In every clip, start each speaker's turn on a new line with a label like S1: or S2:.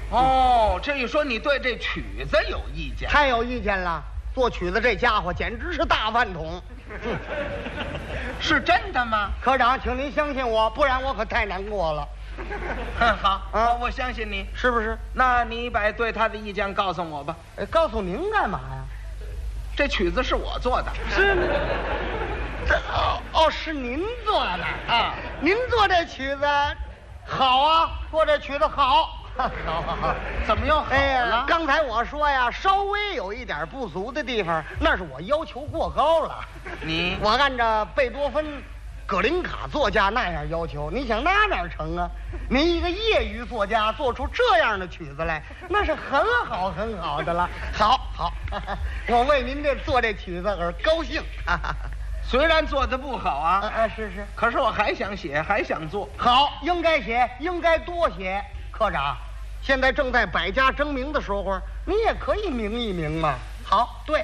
S1: 哦，这一说你对这曲子有意见？
S2: 太有意见了。做曲子这家伙简直是大饭桶。
S1: 是真的吗？
S2: 科长，请您相信我，不然我可太难过了。
S1: 好，
S2: 啊
S1: 我相信你，
S2: 是不是？
S1: 那你把对他的意见告诉我吧。
S2: 告诉您干嘛呀？
S1: 这曲子是我做的。
S2: 是吗？是您做的啊？您做这曲子好啊，做这曲子好。好，
S1: 怎么又好了？
S2: 哎呀，刚才我说呀，稍微有一点不足的地方，那是我要求过高了。我按照贝多芬、葛林卡作家那样要求，你想那哪成啊？您一个业余作家做出这样的曲子来，那是很好的了。好，我为您做这曲子而高兴。
S1: 虽然做的不好啊，
S2: 是，
S1: 可是我还想写，还想做。
S2: 好，应该写，应该多写。科长，现在正在百家争鸣的时候，你也可以鸣一鸣嘛。好，对，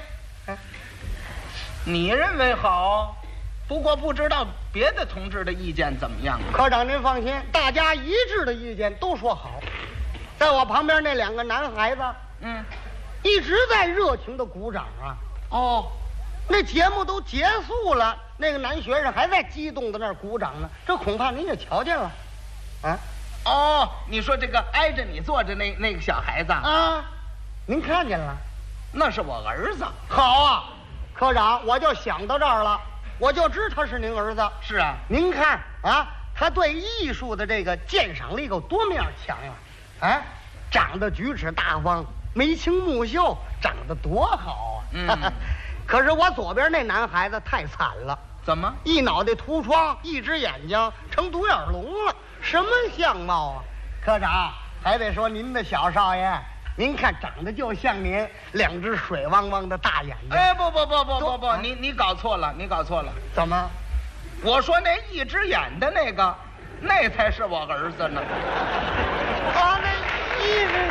S1: 你认为好，不过不知道别的同志的意见怎么样。
S2: 科长您放心，大家一致的意见都说好。在我旁边那两个男孩子，一直在热情的鼓掌啊。哦，那节目都结束了，那个男学生还在激动的那儿鼓掌呢，这恐怕您也瞧见了，啊。
S1: 哦，你说这个挨着你坐着那个小孩子
S2: 啊，您看见了？
S1: 那是我儿子。
S2: 好啊，科长，我就想到这儿了，我就知他是您儿子。
S1: 是啊，
S2: 您看啊，他对艺术的这个鉴赏力有多么样强啊！长得举止大方，眉清目秀，长得多好啊！可是我左边那男孩子太惨了。
S1: 怎么？
S2: 一脑袋秃疮，一只眼睛成独眼龙了。什么相貌啊！科长，还得说您的小少爷，您看长得就像您，两只水汪汪的大眼睛。
S1: 不，你搞错了，你搞错了。
S2: 怎么？
S1: 我说那一只眼的那才是我儿子呢。
S2: 那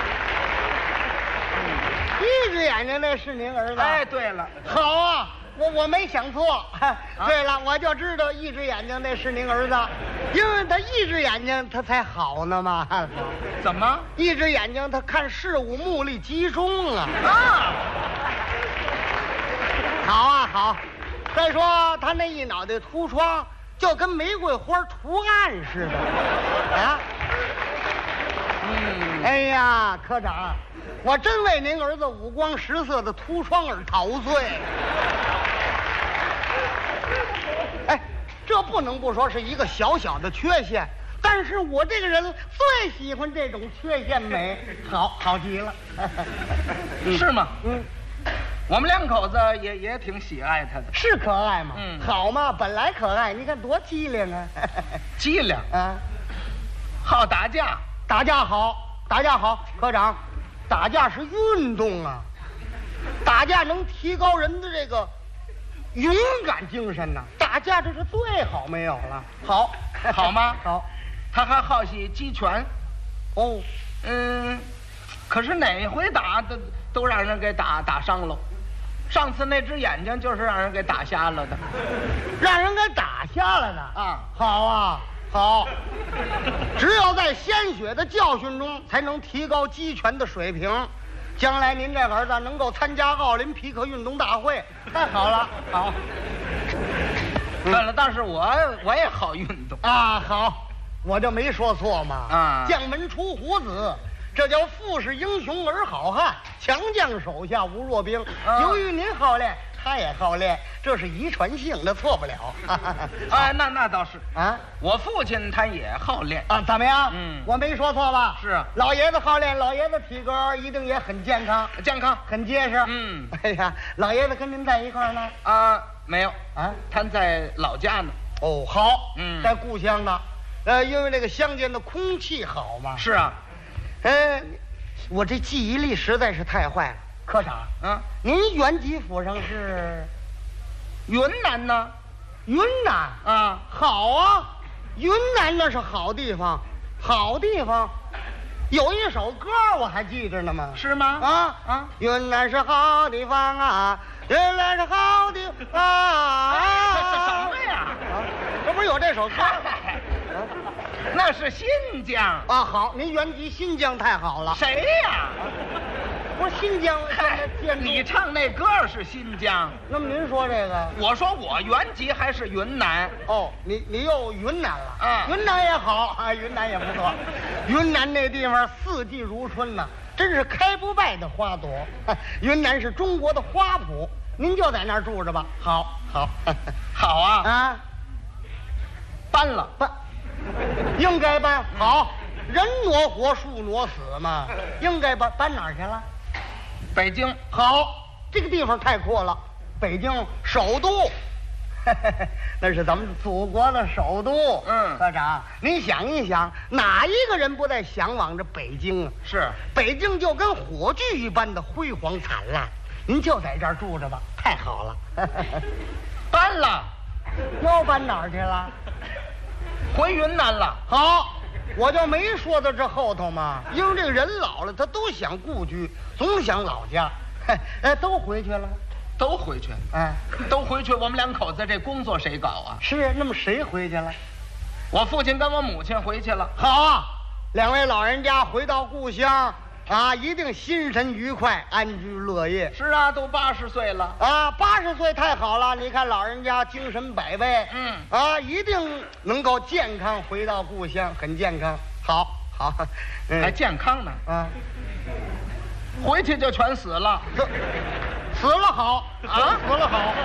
S2: 一只眼睛那是您儿子？
S1: 对了，
S2: 好啊。我没想错，对了，我就知道一只眼睛那是您儿子，因为他一只眼睛他才好呢嘛。
S1: 怎么？
S2: 一只眼睛他看事物目力集中啊。好。再说他那一脑袋秃疮，就跟玫瑰花图案似的啊。哎呀，科长，我真为您儿子五光十色的秃疮而陶醉。这不能不说是一个小小的缺陷，但是我这个人最喜欢这种缺陷美，好极了。
S1: 是吗？我们两口子也挺喜爱他的。
S2: 是可爱吗？好嘛，本来可爱，你看多机灵啊！
S1: 机灵啊！好打架，
S2: 打架好，科长，打架是运动啊，打架能提高人的这个勇敢精神呐，打架这是最好没有了。
S1: 好吗？
S2: 好。
S1: 他还好喜击拳。可是哪回打都让人给打伤了。上次那只眼睛就是让人给打瞎了的。
S2: 让人给打瞎了的啊！好，只有在鲜血的教训中，才能提高击拳的水平。将来您这儿子能够参加奥林匹克运动大会，太好了。好。
S1: 对了，但是我也好运动
S2: 啊。好，我就没说错嘛。将门出虎子，这叫富士英雄而好汉，强将手下无弱兵。由于您好练，他也好练，这是遗传性的，错不了。
S1: 那倒是啊。我父亲他也好练
S2: 啊。怎么样？我没说错吧？
S1: 是啊。
S2: 老爷子好练，老爷子体格一定也很健康，很结实。哎呀，老爷子跟您在一块儿呢？
S1: 没有啊，他在老家呢。
S2: 好。在故乡呢。因为这个乡间的空气好嘛。
S1: 是啊。
S2: 我这记忆力实在是太坏了。科长，您原籍府上是
S1: 云南呢？
S2: 云南啊，好啊，云南那是好地方，有一首歌我还记着呢嘛。
S1: 是吗？
S2: 云南是好地方啊，云南是好地方。
S1: 这什么呀？
S2: 这不是有这首歌吗？
S1: 那是新疆
S2: 啊。好，您原籍新疆太好了。
S1: 谁呀？
S2: 不是新疆。
S1: 你唱那歌是新疆，
S2: 那么您说这个？
S1: 我说我原籍还是云南。
S2: 哦，你又云南了
S1: 啊？
S2: 云南也好啊，云南也不错。云南那地方四季如春呐，真是开不败的花朵。云南是中国的花圃，您就在那儿住着吧。好，
S1: 好啊
S2: 啊！
S1: 搬了，
S2: 应该搬。好，人挪活，树挪死嘛，应该搬哪儿去了？
S1: 北京。
S2: 好，这个地方太阔了。北京首都，那是咱们祖国的首都。科长，您想一想，哪一个人不在向往着北京啊？
S1: 是，
S2: 北京就跟火炬一般的辉煌灿烂，您就在这儿住着吧，太好了。
S1: 搬了，
S2: 又搬哪儿去了？
S1: 回云南了。
S2: 好，我就没说到这后头嘛，因为这个人老了，他都想故居，总想老家。都回去了。
S1: 都回去。都回去。我们两口子这工作谁搞啊？
S2: 是，那么谁回去了？
S1: 我父亲跟我母亲回去了。
S2: 好啊，两位老人家回到故乡啊，一定心神愉快，安居乐业。
S1: 是啊，都80岁了
S2: 啊，80岁太好了。你看老人家精神百倍，一定能够健康回到故乡，很健康。好，
S1: 还健康呢
S2: 啊，
S1: 回去就全死了。
S2: 死了好啊，死了好。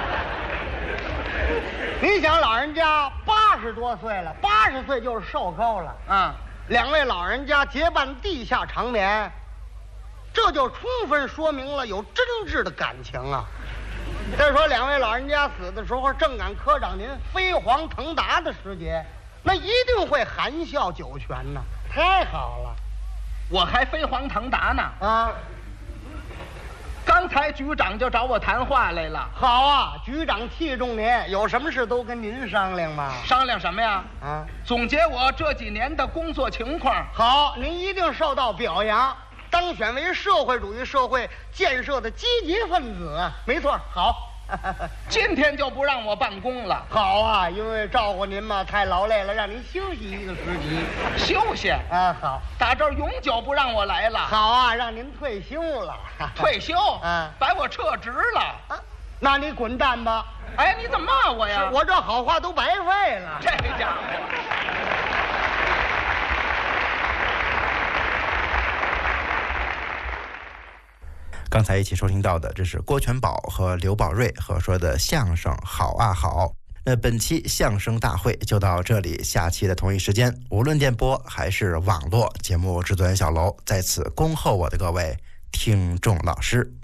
S2: 你想老人家80多岁了，80岁就是寿高了。两位老人家结伴地下长眠，这就充分说明了有真挚的感情啊。再说两位老人家死的时候，正赶科长您飞黄腾达的时节，那一定会含笑九泉呢。太好了，
S1: 我还飞黄腾达呢
S2: 啊！
S1: 刚才局长就找我谈话来了。
S2: 好啊，局长器重您，有什么事都跟您商量嘛。
S1: 商量什么呀？总结我这几年的工作情况。
S2: 好，您一定受到表扬，当选为社会主义社会建设的积极分子。没错，好。
S1: 今天就不让我办公了。
S2: 好啊，因为照顾您嘛，太劳累了，让您休息一个时期。
S1: 休息啊？
S2: 好，
S1: 打这儿永久不让我来了。
S2: 好啊，让您退休了。
S1: 退休？把我撤职了。
S2: 那你滚蛋吧。
S1: 哎，你怎么骂我呀？
S2: 我这好话都白费了。
S1: 这家伙。
S3: 刚才一起收听到的，这是郭全宝和刘宝瑞合说的相声《好啊好》。那本期相声大会就到这里，下期的同一时间，无论电波还是网络节目制作人小楼在此恭候我的各位听众老师。